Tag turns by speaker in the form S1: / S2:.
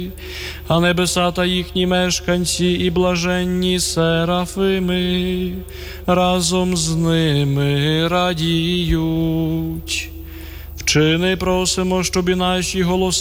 S1: а небеса та їхні мешканці і блаженні серафими разом з ними радіють. Вчини, просимо, щоб і наші голоси